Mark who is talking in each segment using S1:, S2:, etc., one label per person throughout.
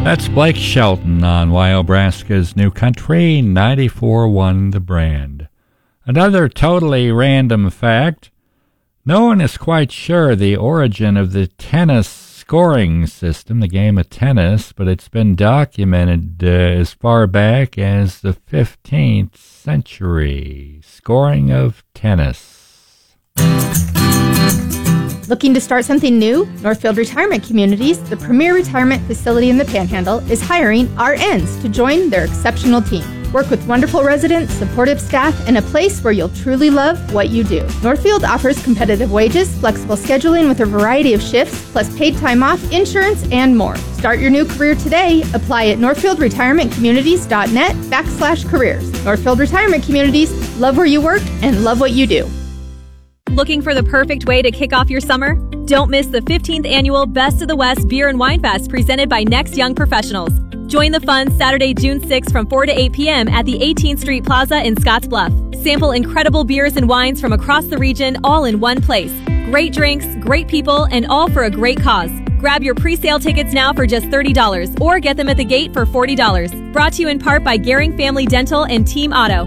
S1: That's Blake Shelton on Wyobraska's New Country, 94.1 The Brand. Another totally random fact. No one is quite sure the origin of the tennis scoring system, the game of tennis, but it's been documented as far back as the 15th century. Scoring of tennis.
S2: Looking to start something new? Northfield Retirement Communities, the premier retirement facility in the Panhandle, is hiring RNs to join their exceptional team. Work with wonderful residents, supportive staff, and a place where you'll truly love what you do. Northfield offers competitive wages, flexible scheduling with a variety of shifts, plus paid time off, insurance, and more. Start your new career today. Apply at northfieldretirementcommunities.net/careers. Northfield Retirement Communities, love where you work and love what you do.
S3: Looking for the perfect way to kick off your summer? Don't miss the 15th annual Best of the West Beer and Wine Fest presented by Next Young Professionals. Join the fun Saturday, June 6th from 4 to 8 p.m. at the 18th Street Plaza in Scottsbluff. Sample incredible beers and wines from across the region all in one place. Great drinks, great people, and all for a great cause. Grab your pre-sale tickets now for just $30 or get them at the gate for $40. Brought to you in part by Gehring Family Dental and Team Auto.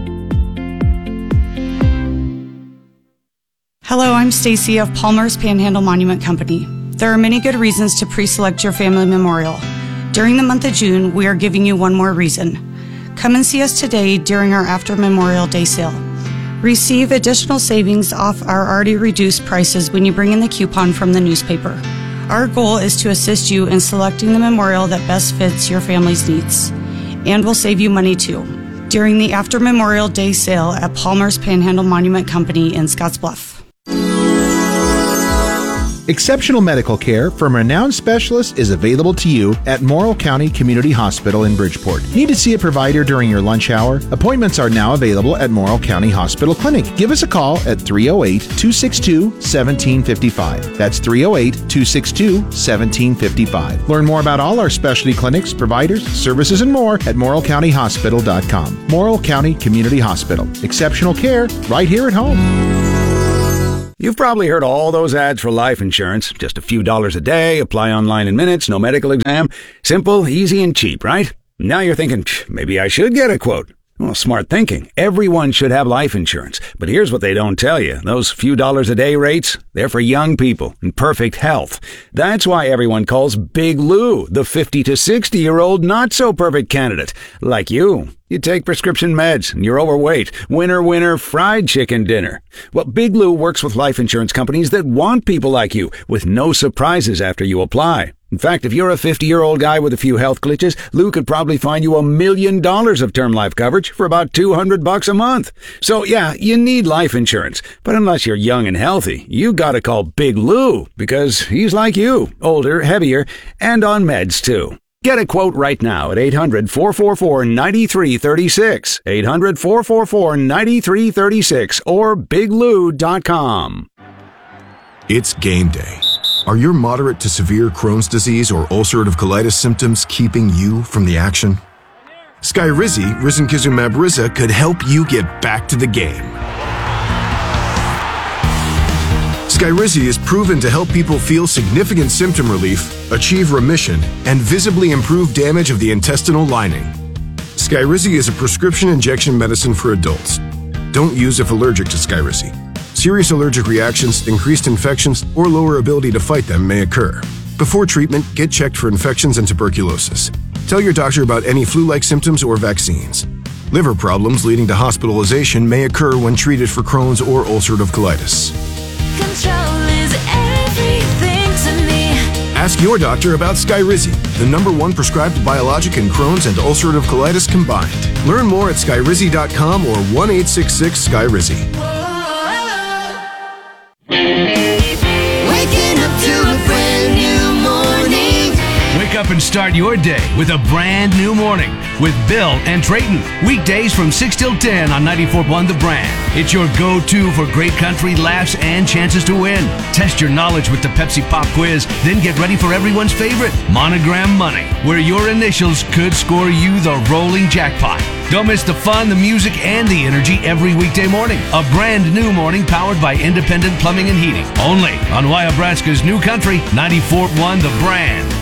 S4: Hello, I'm Stacy of Palmer's Panhandle Monument Company. There are many good reasons to pre-select your family memorial. During the month of June, we are giving you one more reason. Come and see us today during our After Memorial Day sale. Receive additional savings off our already reduced prices when you bring in the coupon from the newspaper. Our goal is to assist you in selecting the memorial that best fits your family's needs, and will save you money too. During the After Memorial Day sale at Palmer's Panhandle Monument Company in Scottsbluff.
S5: Exceptional medical care from renowned specialists is available to you at Morrill County Community Hospital in Bridgeport. Need to see a provider during your lunch hour? Appointments are now available at Morrill County Hospital Clinic. Give us a call at 308-262-1755. That's 308-262-1755. Learn more about all our specialty clinics, providers, services, and more at morrillcountyhospital.com. Morrill County Community Hospital. Exceptional care right here at home.
S6: You've probably heard all those ads for life insurance. Just a few dollars a day, apply online in minutes, no medical exam. Simple, easy, and cheap, right? Now you're thinking, maybe I should get a quote. Well, smart thinking. Everyone should have life insurance. But here's what they don't tell you. Those few dollars a day rates, they're for young people in perfect health. That's why everyone calls Big Lou the 50 to 60-year-old not-so-perfect candidate. Like you. You take prescription meds and you're overweight. Winner, fried chicken dinner. Well, Big Lou works with life insurance companies that want people like you with no surprises after you apply. In fact, if you're a 50-year-old guy with a few health glitches, Lou could probably find you $1 million of term life coverage for about $200 a month. So yeah, you need life insurance. But unless you're young and healthy, you gotta call Big Lou because he's like you, older, heavier, and on meds too. Get a quote right now at 800-444-9336, 800-444-9336, or biglou.com.
S7: It's game day. Are your moderate to severe Crohn's disease or ulcerative colitis symptoms keeping you from the action? Skyrizi, risankizumab Riza, could help you get back to the game. Skyrizi is proven to help people feel significant symptom relief, achieve remission, and visibly improve damage of the intestinal lining. Skyrizi is a prescription injection medicine for adults. Don't use if allergic to Skyrizi. Serious allergic reactions, increased infections, or lower ability to fight them may occur. Before treatment, get checked for infections and tuberculosis. Tell your doctor about any flu-like symptoms or vaccines. Liver problems leading to hospitalization may occur when treated for Crohn's or ulcerative colitis.
S8: Control is everything to me.
S7: Ask your doctor about Skyrizi, the #1 prescribed biologic in Crohn's and ulcerative colitis combined. Learn more at skyrizi.com or 1-866-SKYRIZI.
S8: Waking up to a brand new morning.
S9: Wake up and start your day with a brand new morning with Bill and Trayton. Weekdays from 6 till 10 on 94.1 The Brand. It's your go-to for great country laughs and chances to win. Test your knowledge with the Pepsi Pop Quiz, then get ready for everyone's favorite, Monogram Money, where your initials could score you the rolling jackpot. Don't miss the fun, the music, and the energy every weekday morning. A brand new morning powered by Independent Plumbing and Heating. Only on Wyobraska's New Country, 94.1 The Brand.